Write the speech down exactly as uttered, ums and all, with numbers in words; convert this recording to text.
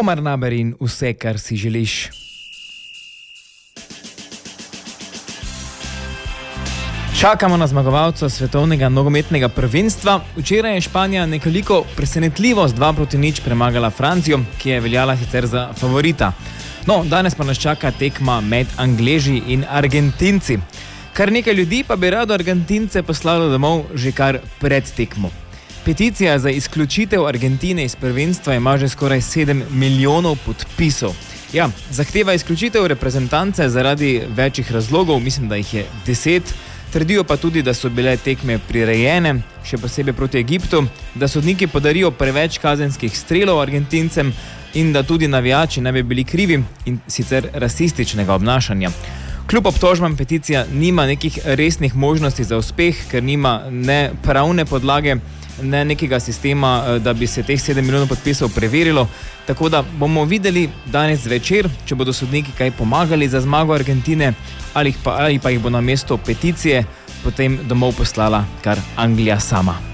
Omar Naber in vse, kar si želiš. Čakamo na zmagovalca svetovnega nogometnega prvenstva. Včeraj je Španija nekoliko presenetljivo z dva proti nič premagala Francijo, ki je veljala sicer za favorita. No, danes pa nas čaka tekma med Angleži in Argentinci. Kar nekaj ljudi pa bi rado Argentince poslalo domov že kar pred tekmo. Peticija za izključitev Argentine iz prvenstva ima že skoraj sedem milijonov podpisov. Ja, zahteva izključitev reprezentance zaradi večjih razlogov, mislim, da jih je deset. Trdijo pa tudi, da so bile tekme prirejene, še posebej proti Egiptu, da sodniki podarijo preveč kazenskih strelov Argentincem in da tudi navijači ne bi bili krivi in sicer rasističnega obnašanja. Kljub obtožbam peticija nima nekih resnih možnosti za uspeh, ker nima ne pravne podlage, ne nekega sistema, da bi se teh sedem milijonov podpisov preverilo, tako da bomo videli danes zvečer, če bodo sodniki kaj pomagali za zmago Argentine ali pa, ali pa jih bo na mesto peticije potem domov poslala kar Anglija sama.